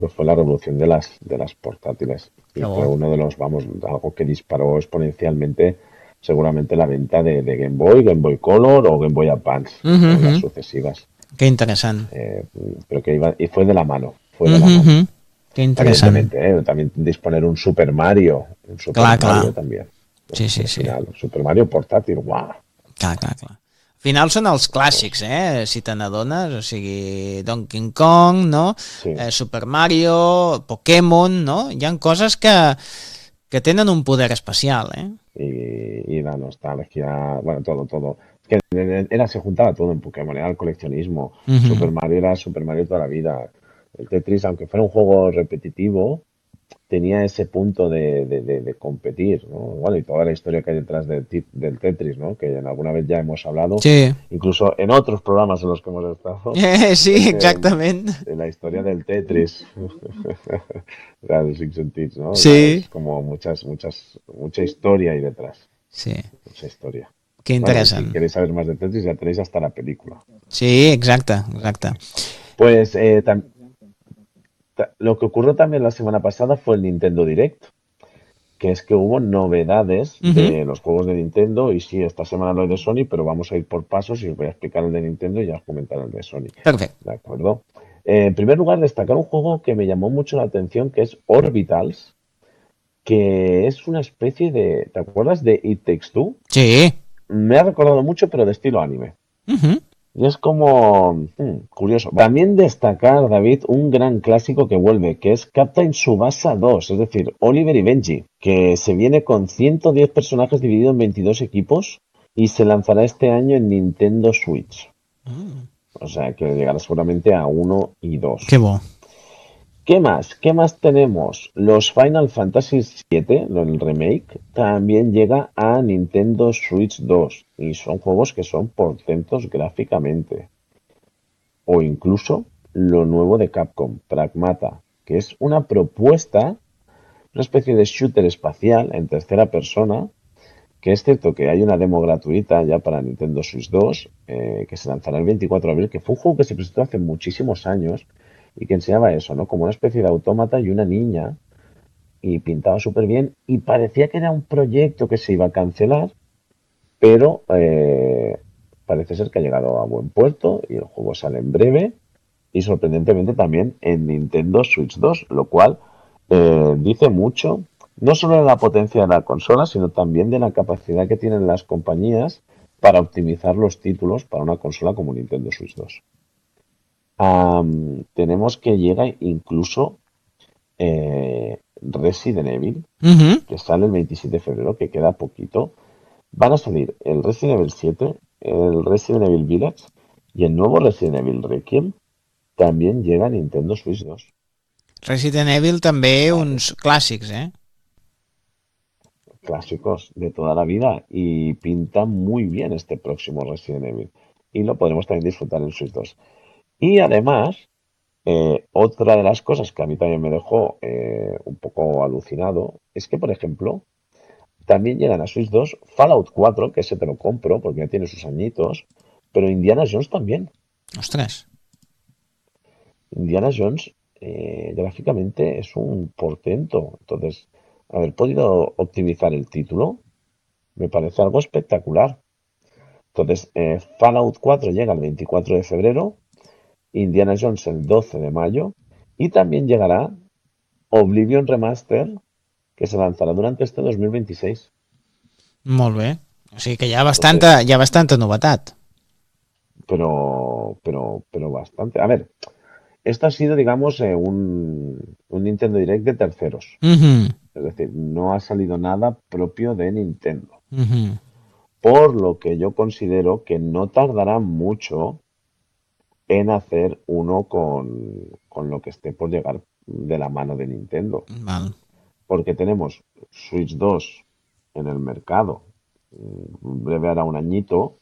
pues fue la revolución de las portátiles Que y fue bo. uno de los, vamos, algo que disparó exponencialmente seguramente la venta de Game Boy Color o Game Boy Advance, las Mhm. sucesivas. Que interessant. Eh, pero que iba, y fue de la mano. Mhm. Que interessant. Evidentemente, también disponer un Super Clar, Mario clar. también. Sí, sí, Al sí. final, Super Mario portátil, guau. Clar, clar, clar. Al final són els clàssics, si te n'adones, o sigui, Donkey Kong, no? Sí, Super Mario, Pokémon, no? Hi han coses que tenen un poder especial, y la nostalgia, bueno, todo. Es que se juntaba todo en Pokémon, era el coleccionismo. Super Mhm. Mario era Super Mario toda la vida. El Tetris, aunque fuera un juego repetitivo, tenía ese punto de competir, ¿no? Bueno, y toda la historia que hay detrás del Tetris, ¿no? Que alguna vez ya hemos hablado, Sí. incluso en otros programas en los que hemos estado, Sí, exactament. de la historia del Tetris, la de Six Sense, ¿no? O sea, Sí. es como mucha historia ahí detrás, Sí. mucha historia. Que Bueno, y si interessant. queréis saber más de Tetris, ya tenéis hasta la película. Sí, exacte, exacte. Pues lo que ocurrió también la semana pasada fue el Nintendo Direct, que es que hubo novedades Mhm. de los juegos de Nintendo y sí, esta semana lo hay de Sony, pero vamos a ir por pasos y os voy a explicar el de Nintendo y ya os comentaré el de Sony. Perfecte. ¿De acuerdo? En primer lugar, destacar un juego que me llamó mucho la atención, que es Orbitals, que es una especie de... ¿Te acuerdas de It Takes Two? Sí. Me ha recordado mucho, pero de estilo anime. Mhm. Y es como curioso. También destacar, David, un gran clásico que vuelve, que es Captain Tsubasa 2, es decir, Oliver y Benji, que se viene con 110 personajes divididos en 22 equipos y se lanzará este año en Nintendo Switch. Mm. O sea, que llegará seguramente a uno y Que 2. bo. ¿Qué más? ¿Qué más tenemos? Los Final Fantasy VII, el remake, también llega a Nintendo Switch 2 y son juegos que son portentos gráficamente. O incluso lo nuevo de Capcom, Pragmata, que es una propuesta, una especie de shooter espacial en tercera persona, que es cierto que hay una demo gratuita ya para Nintendo Switch 2, que se lanzará el 24 de abril, que fue un juego que se presentó hace muchísimos años y que enseñaba eso, ¿no? Como una especie de autómata y una niña, y pintaba súper bien, y parecía que era un proyecto que se iba a cancelar, pero parece ser que ha llegado a buen puerto y el juego sale en breve y sorprendentemente también en Nintendo Switch 2, lo cual dice mucho, no solo de la potencia de la consola, sino también de la capacidad que tienen las compañías para optimizar los títulos para una consola como Nintendo Switch 2. Tenemos que llega incluso Resident Evil, Mhm. que sale el 27 de febrero, que queda poquito. Van a salir el Resident Evil 7, el Resident Evil Village y el nuevo Resident Evil Requiem también llega a Nintendo Switch 2. Resident Evil també Vale, uns clàssics, clásicos de toda la vida y pinta muy bien este próximo Resident Evil. Y lo podremos también disfrutar en Switch 2. Y además, otra de las cosas que a mí también me dejó un poco alucinado es que, por ejemplo, también llegan a Switch 2 Fallout 4, que ese te lo compro porque ya tiene sus añitos, pero Indiana Jones también. Ostres. Indiana Jones gráficamente es un portento. Entonces, haber podido optimizar el título me parece algo espectacular. Entonces, Fallout 4 llega el 24 de febrero, Indiana Jones el 12 de mayo y también llegará Oblivion Remaster que se lanzará durante este 2026. Molt bé. O sigui que Entonces, hi ha bastanta novetat. pero bastante. A ver, esto ha sido, digamos, un Nintendo Direct de terceros. Mhm. Es decir, no ha salido nada propio de Nintendo. Mhm. Por lo que yo considero que no tardará mucho en hacer uno con lo que esté por llegar de la mano de Nintendo. Val. Porque tenemos Switch 2 en el mercado, breve hará un añito,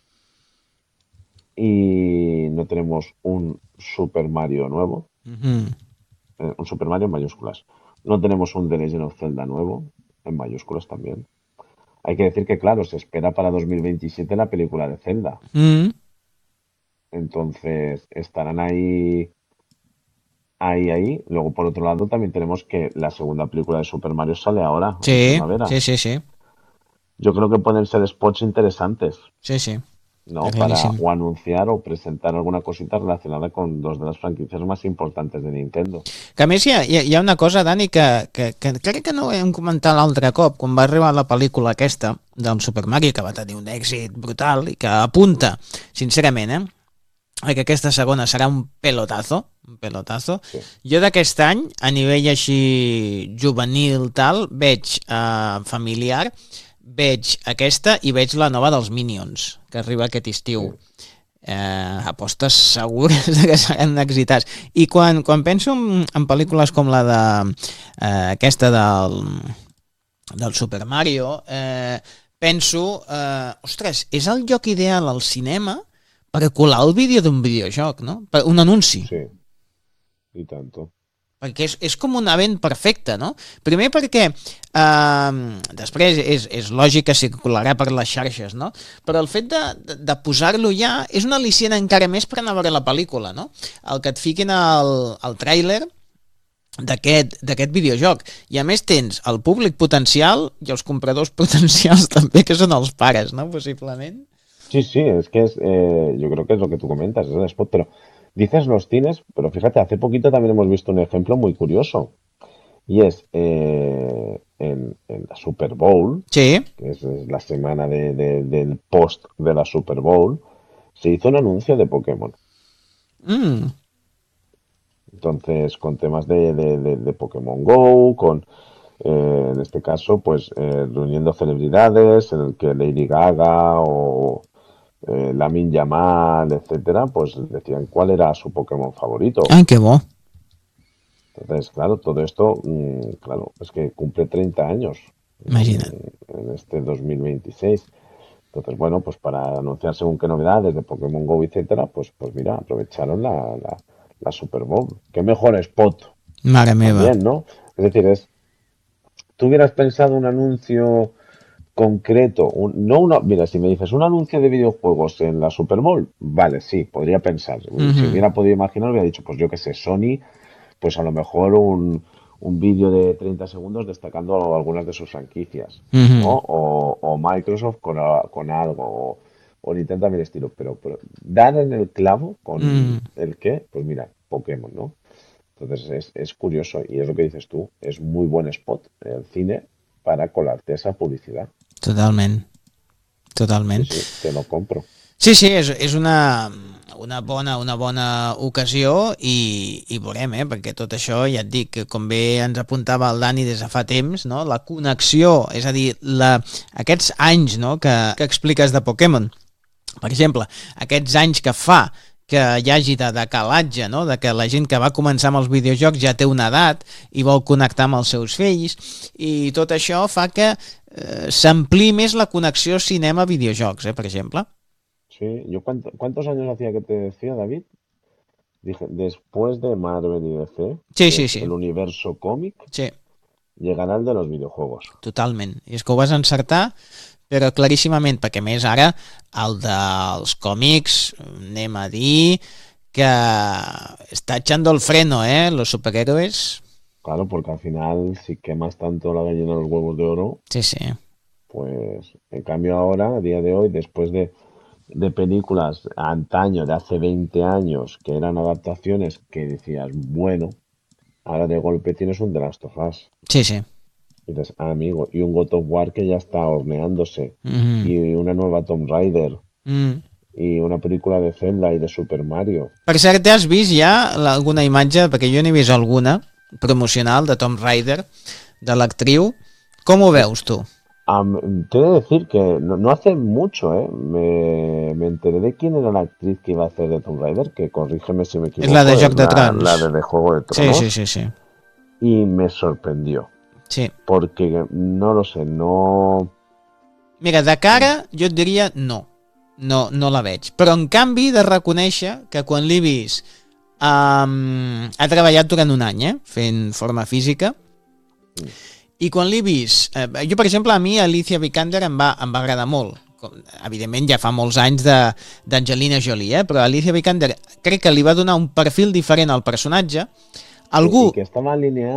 y no tenemos un Super Mario nuevo, Mhm. un Super Mario en mayúsculas. No tenemos un The Legend of Zelda nuevo, en mayúsculas también. Hay que decir que, claro, se espera para 2027 la película de Zelda. Mhm. Entonces, estarán ahí ahí. Luego, por otro lado, también tenemos que la segunda película de Super Mario sale ahora, en Sí, primavera. sí, sí, sí, Yo creo que pueden ser spots interesantes, sí, sí, ¿no? Para claríssim. o anunciar o presentar alguna cosita relacionada con dos de las franquicias más importantes de Nintendo. Que a més hi ha una cosa, Dani, que crec que no ho hem comentat l'altre cop, quan va arribar la pel·lícula aquesta del Super Mario, que va tenir un èxit brutal i que apunta, sincerament, que aquesta segona serà un pelotazo. Sí, Jo d'aquest any, a nivell així juvenil tal, veig familiar, veig aquesta i veig la nova dels Minions, que arriba aquest sí. estiu. Apostes segures de que seran excitats. I quan penso en pel·lícules com la de aquesta del Super Mario, penso, ostres, és el lloc ideal al cinema per colar el vídeo d'un videojoc, no? Per un anunci. Sí, y tanto. Perquè és com un event perfecte, no? Primer perquè després és lògic que circularà per les xarxes, no? Però el fet de posar-lo ja és una al·licient encara més per anar a veure la pel·lícula, no? El que et fiquin al tràiler d'aquest videojoc. I a més tens el públic potencial i els compradors potencials també, que són els pares, no? Possiblement. Sí, sí, es que yo creo que es lo que tú comentas, es el spot, pero dices los cines, pero fíjate, hace poquito también hemos visto un ejemplo muy curioso, y es en la Super Bowl, Sí. que es la semana del post de la Super Bowl, se hizo un anuncio de Pokémon. Mm. Entonces, con temas de Pokémon Go, en este caso, pues reuniendo celebridades, en el que Lady Gaga o Lamine Yamal, etcétera, pues decían cuál era su Pokémon favorito. Ai, que bo. Entonces, claro, todo esto, claro, es que cumple 30 años Imagina't. en este 2026. Entonces, bueno, pues para anunciar según qué novedades de Pokémon Go, etcétera, pues mira, aprovecharon la Super Bowl. Qué mejor spot Mare meva. también, ¿no? Es decir, tú hubieras pensado un anuncio concreto, no una, mira, si me dices un anuncio de videojuegos en la Super Bowl, vale, sí, podría pensar. Si Mhm. hubiera podido imaginar, hubiera dicho, pues yo qué sé, Sony, pues a lo mejor un vídeo de 30 segundos destacando algunas de sus franquicias, ¿no? Mhm. O Microsoft con algo, o Nintendo también estilo, pero dar en el clavo con Mm. el qué, pues mira, Pokémon, ¿no? Entonces es curioso y es lo que dices tú, es muy buen spot el cine para colarte esa publicidad. Totalment. Sí, Totalment. sí, te lo compro. Sí, sí, és una bona ocasió i veurem, perquè tot això, ja et dic, que com bé ens apuntava el Dani des de fa temps, no? La connexió, és a dir, aquests anys, no? que expliques de Pokémon, per exemple, aquests anys que fa que hi hagi de decalatge, no? De que la gent que va començar amb els videojocs ja té una edat i vol connectar amb els seus fills, i tot això fa que s'ampliï més la connexió cinema-videojocs, per exemple. Sí, yo ¿cuántos años hacía que te decía, David? Dije, después de Marvel y DC, Sí, que sí, es sí, el universo cómic, sí, llegará el de los videojuegos. totalment. I és que ho vas encertar, però claríssimament, perquè a més ara el dels còmics, anem a dir que està echando el freno, los superhéroes. Claro, porque al final, si quemas tanto la gallina de los huevos de oro, Sí, sí. pues en cambio ahora, a día de hoy, después de películas antaño, de hace 20 años, que eran adaptaciones que decías, bueno, ahora de golpe tienes un The Last of Us. Sí, sí. Y dices, ah, amigo, y un God of War que ya está horneándose, Mm y una nueva Tomb Raider, -hmm. y una película de Zelda y de Super Mario. Per cert, has vist ja alguna imatge, perquè jo n'he vist alguna, promocional de Tomb Raider, de l'actriu? Com ho veus, tu? Te he de decir que no hace mucho, me enteré de quién era la actriz que iba a hacer de Tomb Raider, que corrígeme si me És la de equivoco, Joc es de la Trons. de Juego de Sí, sí, Tronos, sí, sí. y me sorprendió, Sí. porque no lo sé, no... Mira, de cara jo et diria no. No la veig. Però en canvi he de reconèixer que quan l'he vist ha treballat durant un any, fent forma física, i quan l'he vist... jo, per exemple, a mi Alicia Vikander em va agradar molt. Evidentment ja fa molts anys d'Angelina Jolie, però Alicia Vikander crec que li va donar un perfil diferent al personatge, Algú... I que estava alineat